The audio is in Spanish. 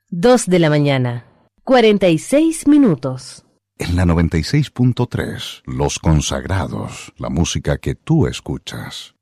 2 de la mañana, 46 minutos. En la 96.3, Los Consagrados, la música que tú escuchas.